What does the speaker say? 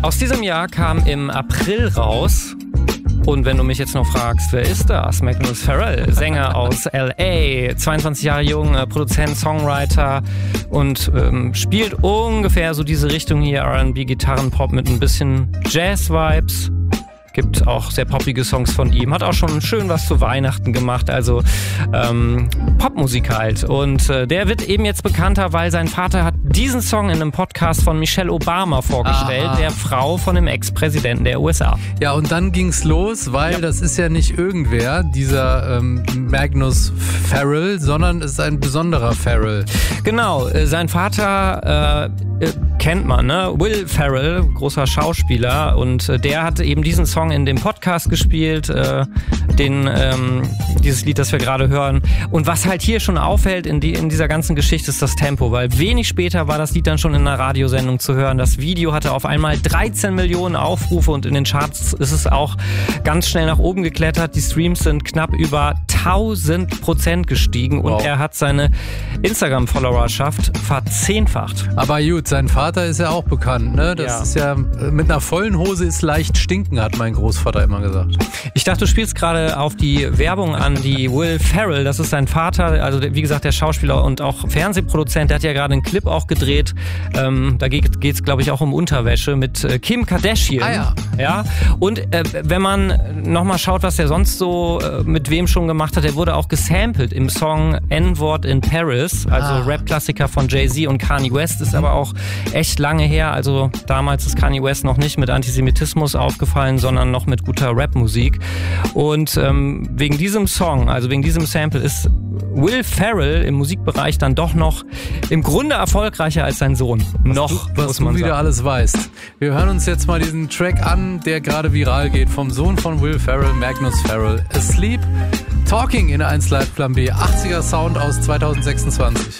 Aus diesem Jahr kam im April raus, und wenn du mich jetzt noch fragst, wer ist das? Magnus Pharrell, Sänger aus L.A., 22 Jahre jung, Produzent, Songwriter und spielt ungefähr so diese Richtung hier, R&B, Gitarrenpop mit ein bisschen Jazz-Vibes. Gibt auch sehr poppige Songs von ihm. Hat auch schon schön was zu Weihnachten gemacht. Also Popmusik halt. Und der wird eben jetzt bekannter, weil sein Vater hat diesen Song in einem Podcast von Michelle Obama vorgestellt, der Frau von dem Ex-Präsidenten der USA. Ja, und dann ging's los, weil das ist ja nicht irgendwer, dieser Magnus Pharrell, sondern es ist ein besonderer Pharrell. Genau, sein Vater kennt man, ne? Will Ferrell, großer Schauspieler, und der hat eben diesen Song in dem Podcast gespielt, dieses Lied, das wir gerade hören. Und was halt hier schon auffällt in dieser ganzen Geschichte ist das Tempo, weil wenig später war das Lied dann schon in einer Radiosendung zu hören. Das Video hatte auf einmal 13 Millionen Aufrufe und in den Charts ist es auch ganz schnell nach oben geklettert. Die Streams sind knapp über 1000% gestiegen und er hat seine Instagram-Followerschaft verzehnfacht. Aber gut, sein Vater ist ja auch bekannt, ne? Das ist ja, mit einer vollen Hose ist leicht stinken, hat mein Großvater immer gesagt. Ich dachte, du spielst gerade auf die Werbung an, die Will Ferrell, das ist sein Vater, also wie gesagt der Schauspieler und auch Fernsehproduzent, der hat ja gerade einen Clip auch gedreht, da geht's glaube ich auch um Unterwäsche mit Kim Kardashian. Ja. Und wenn man nochmal schaut, was der sonst so mit wem schon gemacht hat, der wurde auch gesampelt im Song N-Word in Paris, also Rap-Klassiker von Jay-Z und Kanye West, ist aber auch echt lange her, also damals ist Kanye West noch nicht mit Antisemitismus aufgefallen, sondern noch mit guter Rap-Musik. Und wegen diesem Song, also wegen diesem Sample ist Will Ferrell im Musikbereich dann doch noch im Grunde erfolgreicher als sein Sohn. Was du wieder alles weißt. Wir hören uns jetzt mal diesen Track an, der gerade viral geht, vom Sohn von Will Ferrell, Magnus Pharrell. Asleep, Talking in 1 Live Plan B, 80er Sound aus 2026.